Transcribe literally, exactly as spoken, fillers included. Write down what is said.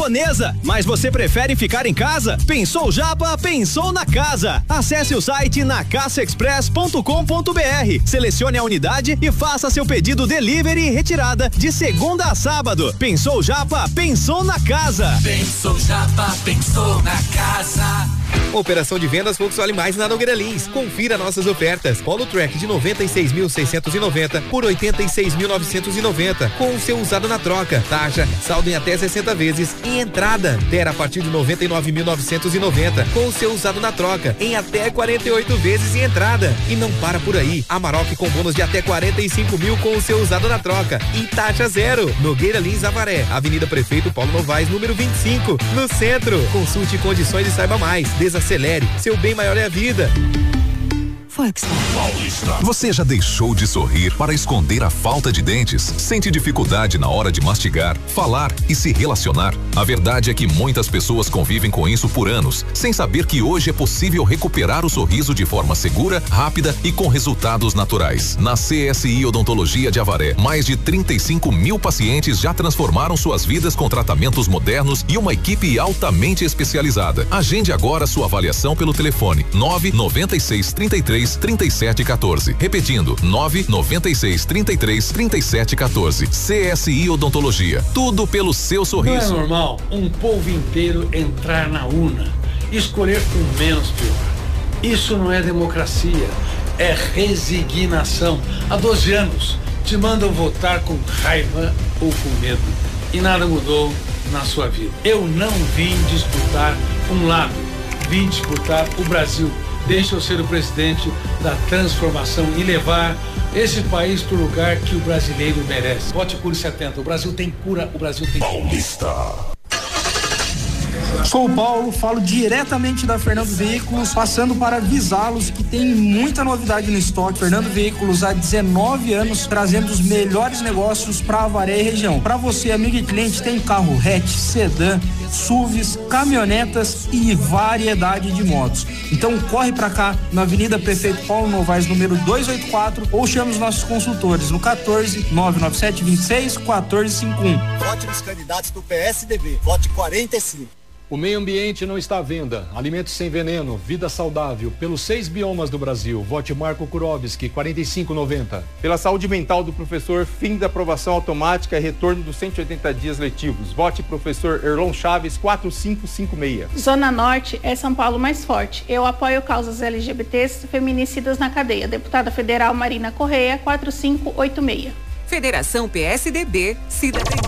japonesa, mas você prefere ficar em casa? Pensou Japa, pensou na casa. Acesse o site nakasa express ponto com ponto br, selecione a unidade e faça seu pedido delivery e retirada de segunda a sábado. Pensou Japa, pensou na casa. Pensou Japa, pensou na casa. Operação de vendas Volkswagen Mais na Nogueira Lins. Confira nossas ofertas. Polo Track de noventa e seis mil seiscentos e noventa por oitenta e seis mil novecentos e noventa, com o seu usado na troca. Taxa, saldo em até sessenta vezes e entrada. Ter a partir de noventa e nove mil novecentos e noventa, com o seu usado na troca, em até quarenta e oito vezes e entrada. E não para por aí. Amarok com bônus de até quarenta e cinco mil com o seu usado na troca e taxa zero. Nogueira Lins Avaré, Avenida Prefeito Paulo Novaes, número vinte e cinco, no centro. Consulte condições e saiba mais. Desacelere, seu bem maior é a vida. Você já deixou de sorrir para esconder a falta de dentes? Sente dificuldade na hora de mastigar, falar e se relacionar? A verdade é que muitas pessoas convivem com isso por anos, sem saber que hoje é possível recuperar o sorriso de forma segura, rápida e com resultados naturais. Na C S I Odontologia de Avaré, mais de trinta e cinco mil pacientes já transformaram suas vidas com tratamentos modernos e uma equipe altamente especializada. Agende agora sua avaliação pelo telefone nove nove seis, três três, trinta e sete quatorze. Repetindo, nove nove seis, trinta e três, trinta e sete quatorze. C S I Odontologia. Tudo pelo seu sorriso. Não é normal um povo inteiro entrar na urna e escolher o menos pior. Isso não é democracia, é resignação. Há doze anos te mandam votar com raiva ou com medo e nada mudou na sua vida. Eu não vim disputar um lado, vim disputar o Brasil. Deixa eu ser o presidente da transformação e levar esse país para o lugar que o brasileiro merece. Vote Cure setenta. O Brasil tem cura, o Brasil tem Paulista. Sou o Paulo, falo diretamente da Fernando Veículos, passando para avisá-los que tem muita novidade no estoque. Fernando Veículos há dezenove anos trazendo os melhores negócios para Avaré e região. Para você, amigo e cliente, tem carro hatch, sedã, S U Vs, caminhonetas e variedade de motos. Então corre para cá na Avenida Prefeito Paulo Novaes, número duzentos e oitenta e quatro, ou chame os nossos consultores no quatorze, nove nove sete, vinte e seis, quatorze cinquenta e um. Vote nos candidatos do P S D B. Vote quarenta e cinco. O meio ambiente não está à venda. Alimentos sem veneno, vida saudável, pelos seis biomas do Brasil. Vote Marco Kurovski, quarenta e cinco noventa. Pela saúde mental do professor, fim da aprovação automática e retorno dos cento e oitenta dias letivos. Vote professor Erlon Chaves, quatro cinco cinco seis. Zona Norte é São Paulo mais forte. Eu apoio causas L G B Ts feminicidas na cadeia. Deputada Federal Marina Correia, quatro cinco oito seis. Federação P S D B, Cidadania.